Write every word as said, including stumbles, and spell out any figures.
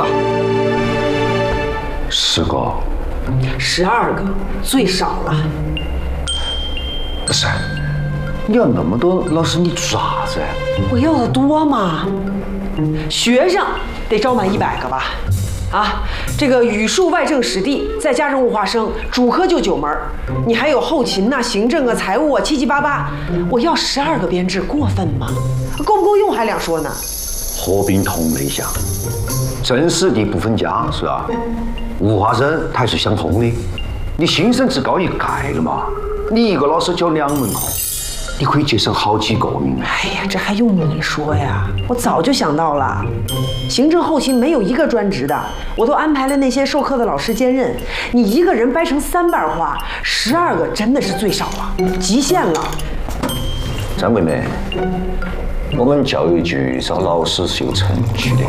个。 十个。 十二个，最少了。 不是，你要那么多老师，你做啥子？ 我要的多嘛。学生得招满一百个吧？啊，这个语数外政史地，再加上物化生，主科就九门。你还有后勤呐、啊、行政啊、财务啊，七七八八。我要十二个编制，过分吗？够不够用还两说呢。 合并同类项，政史地不分家是吧？物化生它还是相通的。你新生只高一概了嘛？你一个老师教两门课，你可以节省好几个名额。 哎呀，这还用你说呀？我早就想到了，行政后勤没有一个专职的，我都安排了那些授课的老师兼任。你一个人掰成三瓣花，十二个真的是最少了，极限了。 张妹妹，我们教育局招老师是有程序的，